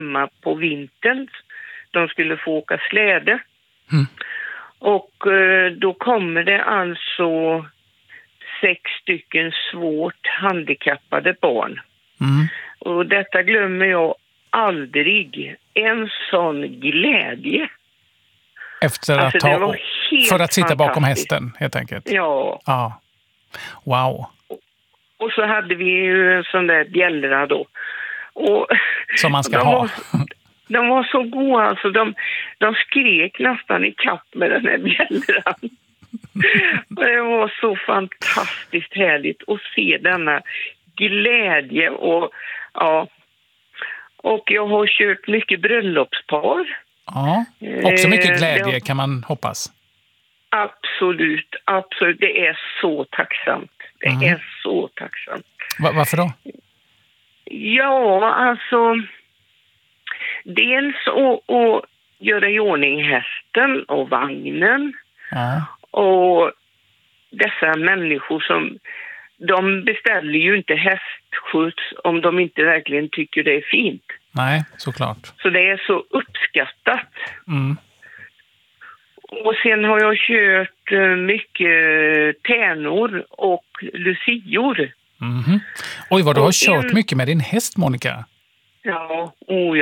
hemma på vintern. De skulle få åka släde. Och då kommer det alltså 6 stycken svårt handikappade barn. Och detta glömmer jag aldrig. En sån glädje. Efter att för att sitta bakom hästen, helt enkelt. Ja. Wow. Och så hade vi ju en sån där bjällra då. Och som man ska ha. De var så goda, alltså. De skrek nästan i kapp med den här bjällran. Och det var så fantastiskt härligt att se denna glädje. Och jag har kört mycket bröllopspar. Ja, också mycket glädje kan man hoppas. Absolut. Det är så tacksamt. Det är så tacksamt. Varför då? Ja, alltså... Dels att göra i ordning hästen och vagnen. Och dessa människor som... De beställer ju inte hästskjuts om de inte verkligen tycker det är fint. Nej, såklart. Så det är så uppskattat. Och sen har jag kört mycket tärnor och lucior. Oj, vad du har kört mycket med din häst, Monica. Ja,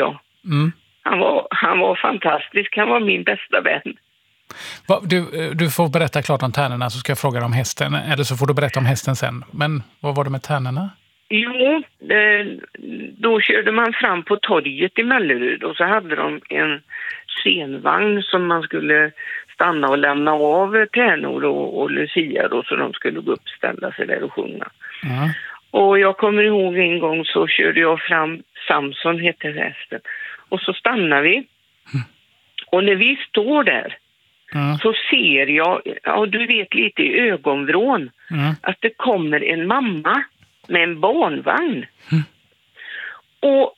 Han var fantastisk. Han var min bästa vän. Du får berätta klart om tärnorna, så ska jag fråga om hästen. Eller så får du berätta om hästen sen. Men vad var det med tärnorna? Jo, då körde man fram på torget i Mellerud. Och så hade de en scenvagn som man skulle stanna och lämna av tärnor och lucia då, så de skulle gå upp och ställa sig där och sjunga. Och jag kommer ihåg en gång så körde jag fram, Samson hette hästen. Och så stannar vi. Och när vi står där så ser jag, du vet lite i ögonvrån, att det kommer en mamma med en barnvagn. Och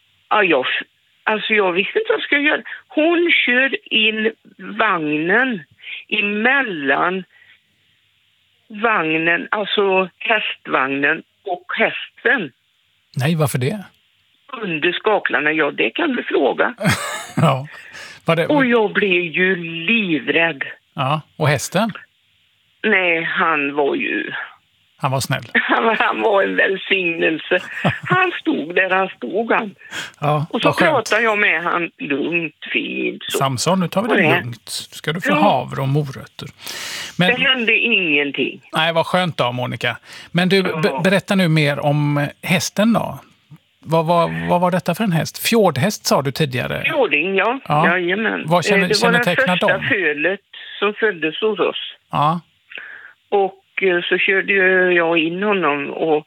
jag visste inte vad jag skulle göra. Hon kör in vagnen emellan vagnen, alltså hästvagnen och hästen. Nej, varför det? Under skaklarna, det kan du fråga. Och jag blev ju livrädd. Ja, och hästen? Nej, han var snäll. Han var en välsignelse. Han stod där han stod. Ja, och så pratade jag med han lugnt, fint. Så. Samson, nu tar vi det lugnt. Ska du få havre och morötter. Men, det hände ingenting. Nej, vad skönt då, Monica. Men du, berätta nu mer om hästen då. Vad var detta för en häst? Fjordhäst sa du tidigare. Fjording, ja. Jajamän. Vad kännetecknar dem? Det var det första fölet som föddes hos oss. Ja. Och så körde jag in honom och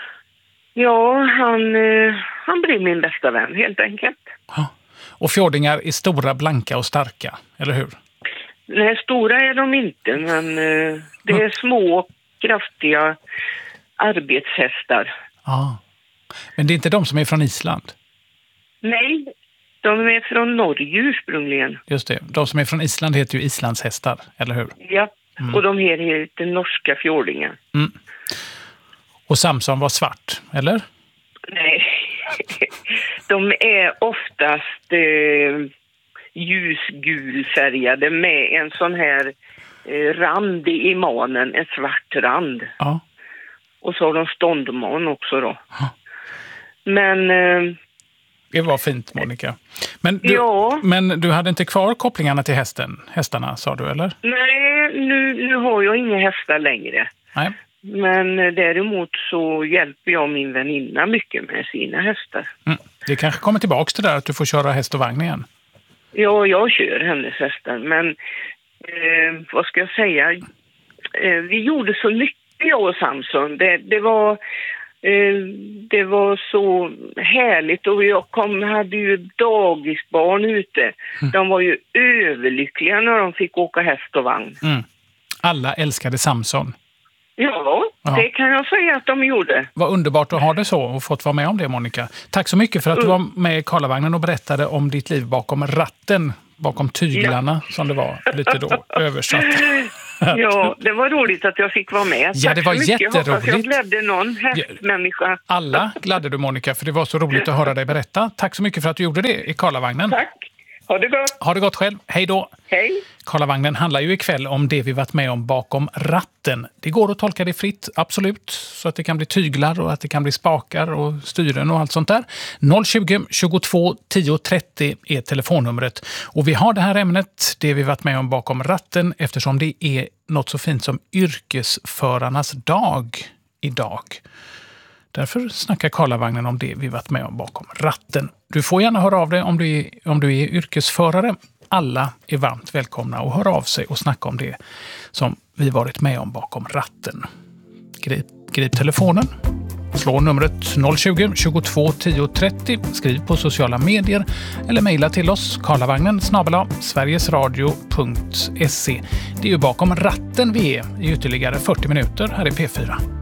han blev min bästa vän helt enkelt. Ja. Och fjordingar är stora, blanka och starka, eller hur? Nej, stora är de inte, men det är små, kraftiga arbetshästar. Ja. Men det är inte de som är från Island? Nej, de är från Norge ursprungligen. Just det, de som är från Island heter ju islandshästar, eller hur? Ja, och de heter norska fjordingar. Och Samson var svart, eller? Nej, de är oftast ljusgulfärgade med en sån här rand i manen, en svart rand. Ja. Och så har de ståndman också då. Ja. Men... det var fint, Monica. Men du hade inte kvar kopplingarna till hästarna, sa du, eller? Nej, nu har jag inga hästar längre. Nej. Men däremot så hjälper jag min väninna mycket med sina hästar. Det kanske kommer tillbaka till det där att du får köra häst och vagn igen. Ja, jag kör hennes hästar. Men vad ska jag säga? Vi gjorde så mycket, jag och Samson. Det var så härligt, och jag hade ju dagisbarn ute. De var ju överlyckliga när de fick åka häst och vagn. Alla älskade Samson. Ja, det kan jag säga att de gjorde. Vad underbart att ha det så och fått vara med om det, Monica. Tack så mycket för att du var med i Karlavagnen och berättade om ditt liv bakom ratten, bakom tyglarna som det var lite då översatt. Ja, det var roligt att jag fick vara med. Ja, det var jätteroligt. Jag hoppas jag glädde någon hästmänniska. Alla gladde du, Monica, för det var så roligt att höra dig berätta. Tack så mycket för att du gjorde det i Karlavagnen. Tack. Ha det gott. Ha det gott själv. Hej då. Hej. Karlavagnen handlar ju ikväll om det vi varit med om bakom ratten. Det går att tolka det fritt, absolut. Så att det kan bli tyglar och att det kan bli spakar och styren och allt sånt där. 020 22 10 30 är telefonnumret. Och vi har det här ämnet, det vi varit med om bakom ratten, eftersom det är något så fint som yrkesförarnas dag idag. Därför snackar Karlavagnen om det vi varit med om bakom ratten. Du får gärna höra av dig om du är yrkesförare. Alla är varmt välkomna att höra av sig och snacka om det som vi varit med om bakom ratten. Grip telefonen. Slå numret 020 22 10 30. Skriv på sociala medier eller mejla till oss karlavagnen@sverigesradio.se. Det är ju bakom ratten vi är i ytterligare 40 minuter här i P4.